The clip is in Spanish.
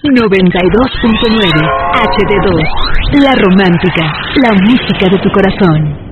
92.9 HD2. La romántica, la música de tu corazón.